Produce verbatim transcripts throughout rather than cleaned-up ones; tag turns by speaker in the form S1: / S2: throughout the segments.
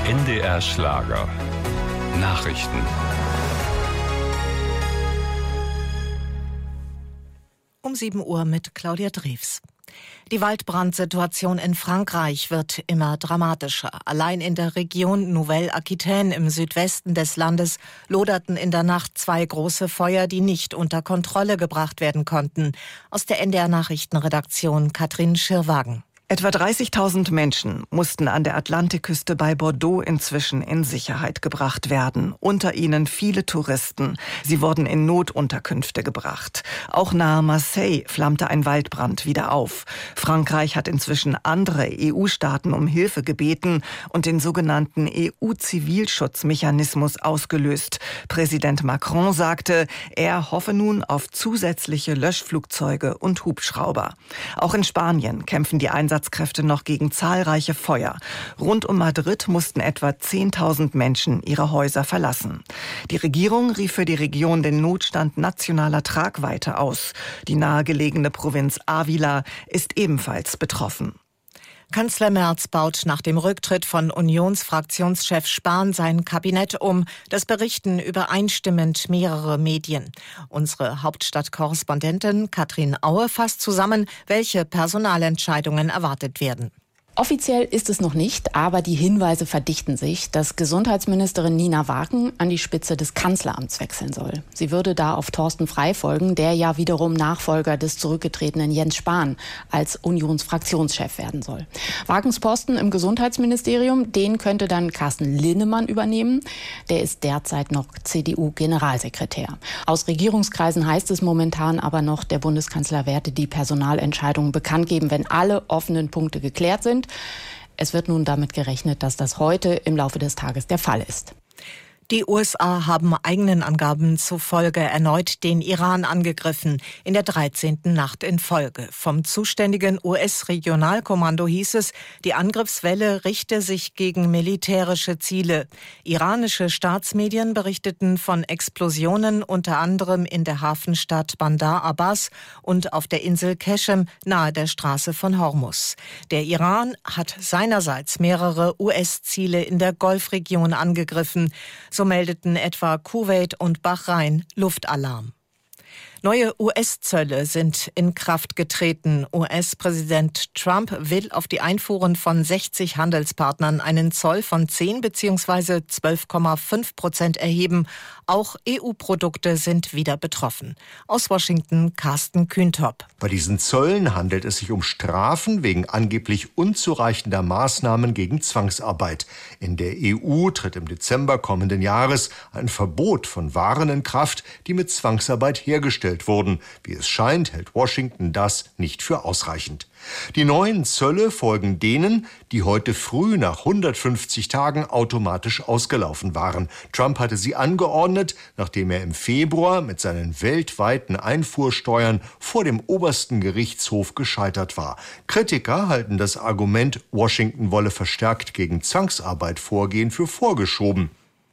S1: N D R Schlager. Nachrichten.
S2: Um sieben Uhr mit Claudia Drews. Die Waldbrandsituation in Frankreich wird immer dramatischer. Allein in der Region Nouvelle-Aquitaine im Südwesten des Landes loderten in der Nacht zwei große Feuer, die nicht unter Kontrolle gebracht werden konnten. Aus der N D R-Nachrichtenredaktion Katrin Schirwagen.
S3: Etwa dreißigtausend Menschen mussten an der Atlantikküste bei Bordeaux inzwischen in Sicherheit gebracht werden. Unter ihnen viele Touristen. Sie wurden in Notunterkünfte gebracht. Auch nahe Marseille flammte ein Waldbrand wieder auf. Frankreich hat inzwischen andere E U-Staaten um Hilfe gebeten und den sogenannten E U-Zivilschutzmechanismus ausgelöst. Präsident Macron sagte, er hoffe nun auf zusätzliche Löschflugzeuge und Hubschrauber. Auch in Spanien kämpfen die Einsatzkräfte noch gegen zahlreiche Feuer. Rund um Madrid mussten etwa zehntausend Menschen ihre Häuser verlassen. Die Regierung rief für die Region den Notstand nationaler Tragweite aus. Die nahegelegene Provinz Ávila ist ebenfalls betroffen.
S2: Kanzler Merz baut nach dem Rücktritt von Unionsfraktionschef Spahn sein Kabinett um. Das berichten übereinstimmend mehrere Medien. Unsere Hauptstadtkorrespondentin Katrin Aue fasst zusammen, welche Personalentscheidungen erwartet werden.
S4: Offiziell ist es noch nicht, aber die Hinweise verdichten sich, dass Gesundheitsministerin Nina Wagen an die Spitze des Kanzleramts wechseln soll. Sie würde da auf Thorsten Frey folgen, der ja wiederum Nachfolger des zurückgetretenen Jens Spahn als Unionsfraktionschef werden soll. Wagens Posten im Gesundheitsministerium, den könnte dann Carsten Linnemann übernehmen. Der ist derzeit noch C D U-Generalsekretär. Aus Regierungskreisen heißt es momentan aber noch, der Bundeskanzler werde die Personalentscheidungen bekannt geben, wenn alle offenen Punkte geklärt sind. Es wird nun damit gerechnet, dass das heute im Laufe des Tages der Fall ist.
S2: Die U S A haben eigenen Angaben zufolge erneut den Iran angegriffen, in der dreizehnten Nacht in Folge. Vom zuständigen U S-Regionalkommando hieß es, die Angriffswelle richte sich gegen militärische Ziele. Iranische Staatsmedien berichteten von Explosionen unter anderem in der Hafenstadt Bandar Abbas und auf der Insel Qeshm nahe der Straße von Hormuz. Der Iran hat seinerseits mehrere U S-Ziele in der Golfregion angegriffen. So meldeten etwa Kuwait und Bahrain Luftalarm. Neue U S-Zölle sind in Kraft getreten. U S-Präsident Trump will auf die Einfuhren von sechzig Handelspartnern einen Zoll von zehn bzw. zwölf Komma fünf Prozent erheben. Auch E U-Produkte sind wieder betroffen. Aus Washington Carsten Kühntop.
S5: Bei diesen Zöllen handelt es sich um Strafen wegen angeblich unzureichender Maßnahmen gegen Zwangsarbeit. In der E U tritt im Dezember kommenden Jahres ein Verbot von Waren in Kraft, die mit Zwangsarbeit hergestellt wurden. Wie es scheint, hält Washington das nicht für ausreichend. Die neuen Zölle folgen denen, die heute früh nach hundertfünfzig Tagen automatisch ausgelaufen waren. Trump hatte sie angeordnet, nachdem er im Februar mit seinen weltweiten Einfuhrsteuern vor dem obersten Gerichtshof gescheitert war. Kritiker halten das Argument, Washington wolle verstärkt gegen Zwangsarbeit vorgehen, für vorgeschoben.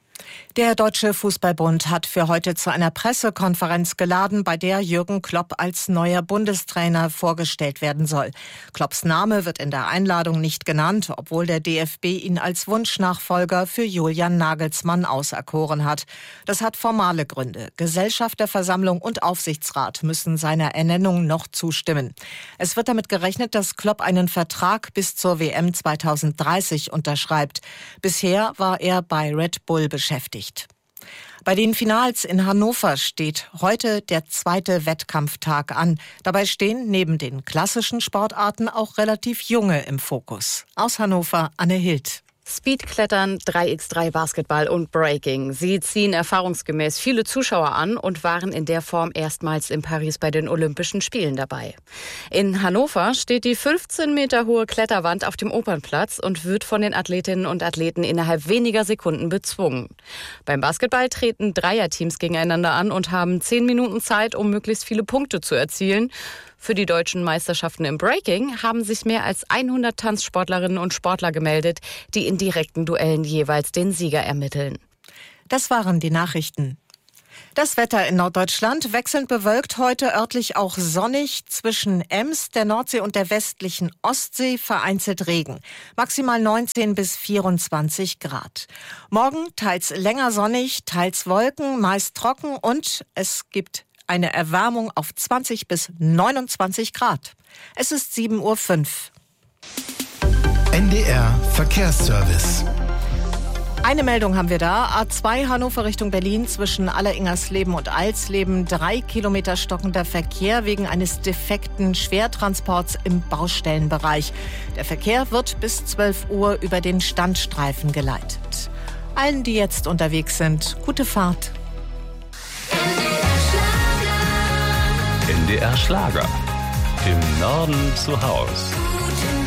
S2: Der Deutsche Fußballbund hat für heute zu einer Pressekonferenz geladen, bei der Jürgen Klopp als neuer Bundestrainer vorgestellt werden soll. Klopps Name wird in der Einladung nicht genannt, obwohl der D F B ihn als Wunschnachfolger für Julian Nagelsmann auserkoren hat. Das hat formale Gründe. Gesellschafterversammlung und Aufsichtsrat müssen seiner Ernennung noch zustimmen. Es wird damit gerechnet, dass Klopp einen Vertrag bis zur W M zweitausenddreißig unterschreibt. Bisher war er bei Red Bull beschäftigt. Bei den Finals in Hannover steht heute der zweite Wettkampftag an. Dabei stehen neben den klassischen Sportarten auch relativ junge im Fokus. Aus Hannover Anne Hild.
S6: Speedklettern, drei gegen drei Basketball und Breaking. Sie ziehen erfahrungsgemäß viele Zuschauer an und waren in der Form erstmals in Paris bei den Olympischen Spielen dabei. In Hannover steht die fünfzehn Meter hohe Kletterwand auf dem Opernplatz und wird von den Athletinnen und Athleten innerhalb weniger Sekunden bezwungen. Beim Basketball treten Dreierteams gegeneinander an und haben zehn Minuten Zeit, um möglichst viele Punkte zu erzielen. Für die deutschen Meisterschaften im Breaking haben sich mehr als hundert Tanzsportlerinnen und Sportler gemeldet, die in direkten Duellen jeweils den Sieger ermitteln.
S2: Das waren die Nachrichten. Das Wetter in Norddeutschland wechselnd bewölkt, heute örtlich auch sonnig, zwischen Ems, der Nordsee und der westlichen Ostsee vereinzelt Regen. Maximal neunzehn bis vierundzwanzig Grad. Morgen teils länger sonnig, teils Wolken, meist trocken und es gibt eine Erwärmung auf zwanzig bis neunundzwanzig Grad. Es ist sieben Uhr fünf.
S7: N D R Verkehrsservice.
S2: Eine Meldung haben wir da. A zwei Hannover Richtung Berlin zwischen Alleringersleben und Alsleben. Drei Kilometer stockender Verkehr wegen eines defekten Schwertransports im Baustellenbereich. Der Verkehr wird bis zwölf Uhr über den Standstreifen geleitet. Allen, die jetzt unterwegs sind, gute Fahrt.
S1: N D R Schlager. Im Norden zu Haus.